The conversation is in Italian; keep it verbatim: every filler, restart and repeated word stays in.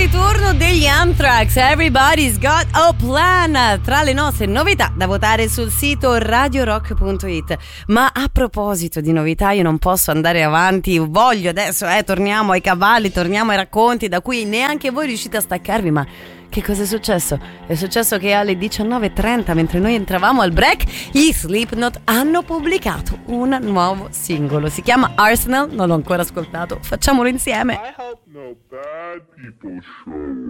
ritorno degli Anthrax, Everybody's Got a Plan, tra le nostre novità da votare sul sito radio rock punto it. Ma a proposito di novità, io non posso andare avanti, voglio adesso, eh, torniamo ai cavalli, torniamo ai racconti da cui neanche voi riuscite a staccarvi. Ma che cosa è successo? È successo che alle diciannove e trenta, mentre noi entravamo al break, gli Slipknot hanno pubblicato un nuovo singolo. Si chiama Arsenal, non l'ho ancora ascoltato, facciamolo insieme. I hope no bad people show.